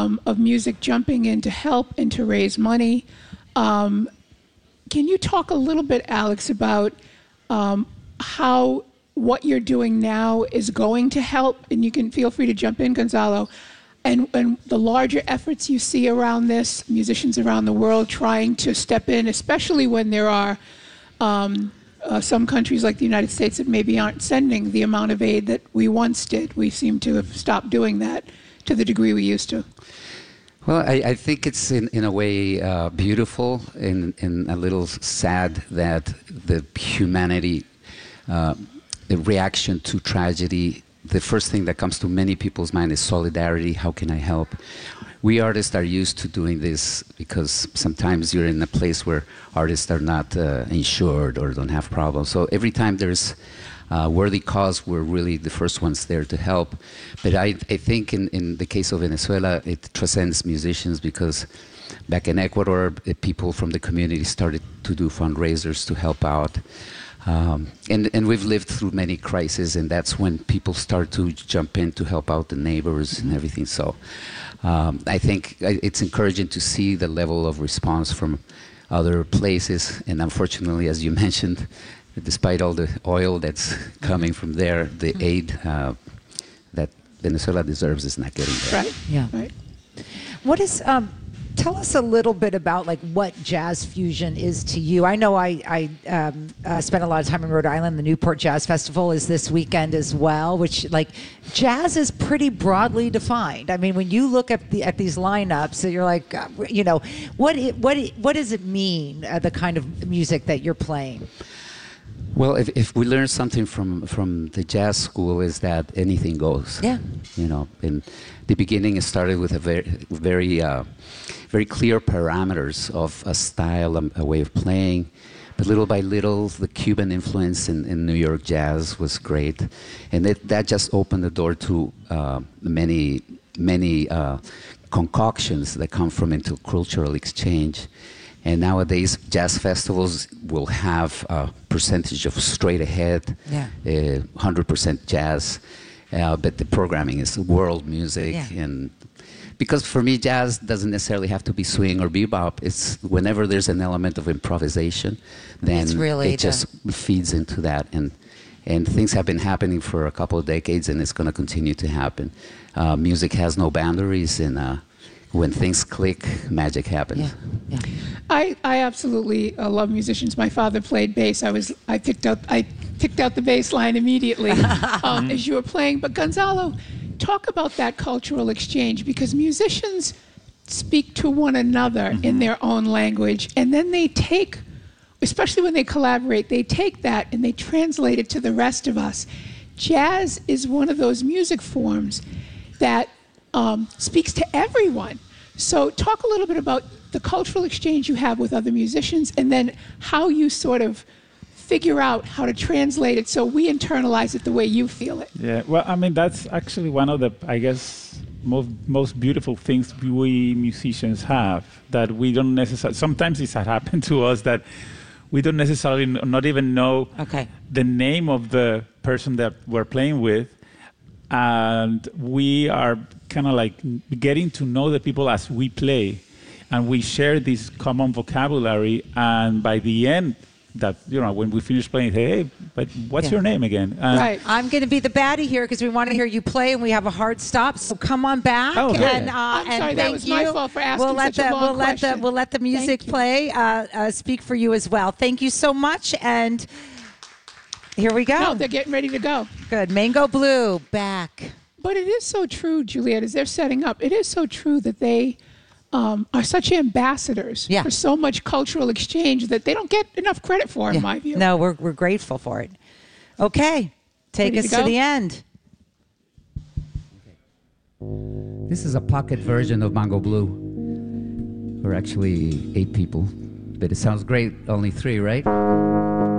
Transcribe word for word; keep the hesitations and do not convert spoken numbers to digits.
um, of music jumping in to help and to raise money. Um, can you talk a little bit, Alex, about um, how what you're doing now is going to help? And you can feel free to jump in, Gonzalo. And, and the larger efforts you see around this, musicians around the world trying to step in, especially when there are um, uh, some countries like the United States that maybe aren't sending the amount of aid that we once did. We seem to have stopped doing that to the degree we used to. Well, I, I think it's in, in a way uh, beautiful and, and a little sad that the humanity, uh, the reaction to tragedy, the first thing that comes to many people's mind is solidarity. How can I help? We artists are used to doing this because sometimes you're in a place where artists are not uh, insured or don't have problems. So every time there's a worthy cause, we're really the first ones there to help. But I, I think in, in the case of Venezuela, it transcends musicians because back in Ecuador, people from the community started to do fundraisers to help out. Um, and, and we've lived through many crises, and that's when people start to jump in to help out the neighbors and everything. So um, I think it's encouraging to see the level of response from other places. And unfortunately, as you mentioned, despite all the oil that's coming from there, the aid uh, that Venezuela deserves is not getting there. Right. Yeah. Right. What is... Um, Tell us a little bit about like what jazz fusion is to you. I know I, I um, uh, spent a lot of time in Rhode Island. The Newport Jazz Festival is this weekend as well, which like jazz is pretty broadly defined. I mean, when you look at the at these lineups, you're like, uh, you know, what it, what it, what does it mean? Uh, the kind of music that you're playing. Well, if, if we learn something from, from the jazz school is that anything goes. Yeah. You know, in the beginning it started with a very, very, uh, very clear parameters of a style, a, a way of playing. But little by little, the Cuban influence in, in New York jazz was great. And it, that just opened the door to uh, many, many uh, concoctions that come from intercultural exchange. And nowadays, jazz festivals will have a percentage of straight ahead, yeah. uh, one hundred percent jazz, uh, but the programming is world music. Yeah. And because for me, jazz doesn't necessarily have to be swing or bebop. It's whenever there's an element of improvisation, then it's really it just feeds into that. And, and things have been happening for a couple of decades, and it's going to continue to happen. Uh, music has no boundaries, and uh, when things click, magic happens. Yeah. Yeah. I, I absolutely uh, love musicians. My father played bass. I was I picked out I picked out the bass line immediately um, as you were playing. But Gonzalo, talk about that cultural exchange, because musicians speak to one another mm-hmm. in their own language, and then they take, especially when they collaborate, they take that and they translate it to the rest of us. Jazz is one of those music forms that um, speaks to everyone. So talk a little bit about the cultural exchange you have with other musicians, and then how you sort of figure out how to translate it so we internalize it the way you feel it. Yeah, well, I mean, that's actually one of the, I guess, most, most beautiful things we musicians have, that we don't necessarily, sometimes it's happened to us that we don't necessarily n- not even know okay. the name of the person that we're playing with, and we are kind of like getting to know the people as we play, and we share this common vocabulary, and by the end, that, you know, when we finish playing, hey, but what's Yeah. your name again? And Right. I'm going to be the baddie here because we want to hear you play, and we have a hard stop. So come on back. Oh, good. and uh, I'm and sorry, thank that was you. my fault for asking we'll let such a the, long we'll let the question. we'll let the music Thank you. play. Uh, uh, speak for you as well. Thank you so much. And here we go. No, they're getting ready to go. Good. Mango Blue back. But it is so true, Juliet, as they're setting up, it is so true that they um, are such ambassadors Yeah. for so much cultural exchange that they don't get enough credit for, in Yeah. my view. No, we're we're grateful for it. Okay, take Ready us to to go? the end. This is a pocket version of Mango Blue. We're actually eight people, but it sounds great, only three, right?